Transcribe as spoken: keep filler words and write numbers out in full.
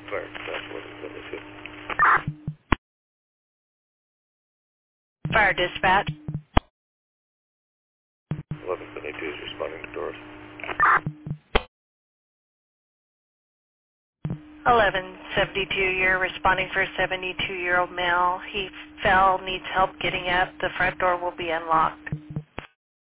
Fire dispatch eleven seventy-two. Fire dispatch. eleven seventy-two is responding to doors. eleven seventy-two, you're responding for a seventy-two-year-old male. He fell, needs help getting up. The front door will be unlocked.